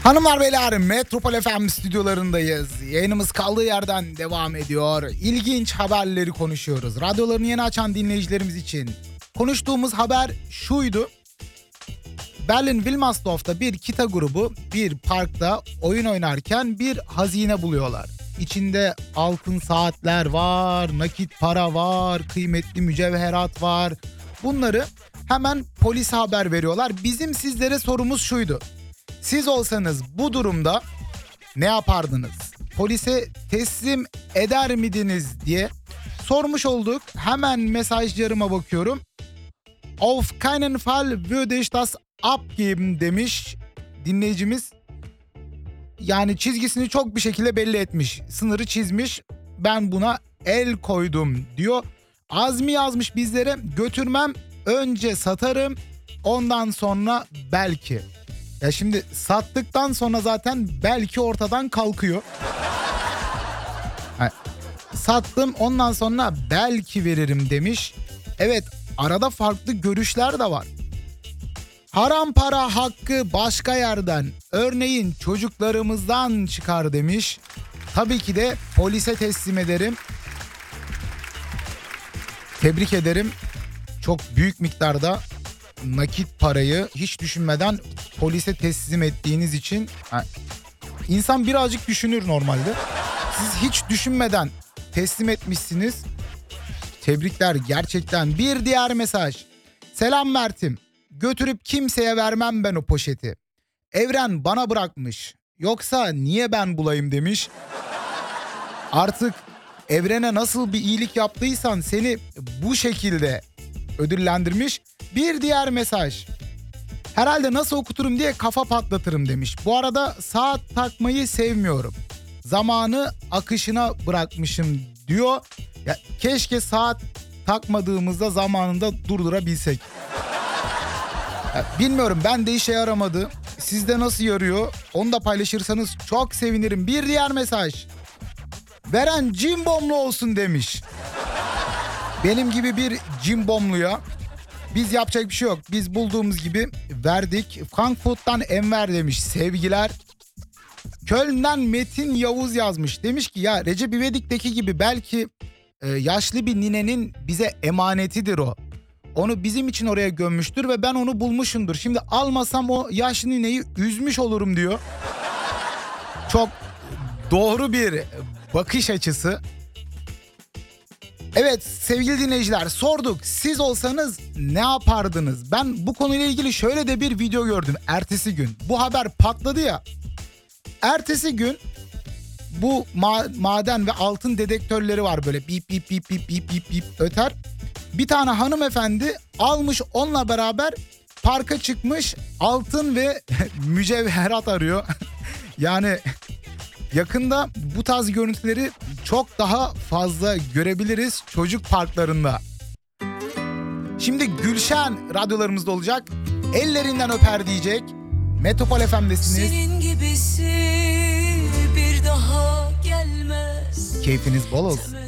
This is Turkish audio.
Hanımlar beyler, Metropol FM stüdyolarındayız. Yayınımız kaldığı yerden devam ediyor. İlginç haberleri konuşuyoruz. Radyolarını yeni açan dinleyicilerimiz için. Konuştuğumuz haber şuydu. Berlin-Wilmersdorf'ta bir kita grubu bir parkta oyun oynarken bir hazine buluyorlar. İçinde altın saatler var, nakit para var, kıymetli mücevherat var. Bunları hemen polise haber veriyorlar. Bizim sizlere sorumuz şuydu. Siz olsanız bu durumda ne yapardınız? Polise teslim eder miydiniz diye sormuş olduk. Hemen mesajlarıma bakıyorum. Auf keinen Fall würde ich das abgeben demiş dinleyicimiz. Yani çizgisini çok bir şekilde belli etmiş. Sınırı çizmiş. Ben buna el koydum diyor. Azmi yazmış bizlere. Götürmem, önce satarım, ondan sonra belki. Ya şimdi sattıktan sonra zaten belki ortadan kalkıyor. Sattım, ondan sonra belki veririm demiş. Evet, arada farklı görüşler de var. Haram para hakkı başka yerden, örneğin çocuklarımızdan çıkar demiş. Tabii ki de polise teslim ederim. Tebrik ederim. Çok büyük miktarda nakit parayı hiç düşünmeden polise teslim ettiğiniz için. İnsan birazcık düşünür normalde. Siz hiç düşünmeden teslim etmişsiniz. Tebrikler gerçekten. Bir diğer mesaj. Selam Mert'im. Götürüp kimseye vermem ben o poşeti. Evren bana bırakmış. Yoksa niye ben bulayım demiş. Artık evrene nasıl bir iyilik yaptıysan seni bu şekilde ödüllendirmiş. Bir diğer mesaj. Herhalde nasıl okuturum diye kafa patlatırım demiş. Bu arada saat takmayı sevmiyorum. Zamanı akışına bırakmışım diyor. Ya, keşke saat takmadığımızda zamanında durdurabilsek. Ya, bilmiyorum, ben de işe yaramadı. Sizde nasıl yarıyor? Onu da paylaşırsanız çok sevinirim. Bir diğer mesaj. Veren cimbomlu olsun demiş. Benim gibi bir cimbomluya biz yapacak bir şey yok. Biz bulduğumuz gibi verdik. Frankfurt'tan Enver demiş. Sevgiler. Köln'den Metin Yavuz yazmış. Demiş ki ya Recep İvedik'teki gibi belki yaşlı bir ninenin bize emanetidir o. Onu bizim için oraya gömmüştür ve ben onu bulmuşumdur. Şimdi almasam o yaşlı nineyi üzmüş olurum diyor. Çok doğru bir bakış açısı. Evet sevgili dinleyiciler, sorduk. Siz olsanız ne yapardınız? Ben bu konuyla ilgili şöyle de bir video gördüm ertesi gün. Bu haber patladı ya. Ertesi gün bu maden ve altın dedektörleri var, böyle bip bip bip bip bip bip bip öter. Bir tane hanımefendi almış, onunla beraber parka çıkmış, altın ve mücevherat arıyor. Yani yakında bu tarz görüntüleri çok daha fazla görebiliriz çocuk parklarında. Şimdi Gülşen radyolarımızda olacak. Ellerinden öper diyecek. Metropol FM'desiniz. Senin gibisi bir daha gelmez. Keyfiniz bol olsun.